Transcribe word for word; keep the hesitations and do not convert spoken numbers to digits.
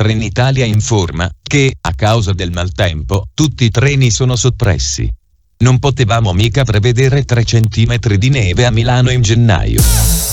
Trenitalia informa che, a causa del maltempo, tutti i treni sono soppressi. Non potevamo mica prevedere tre centimetri di neve a Milano in gennaio.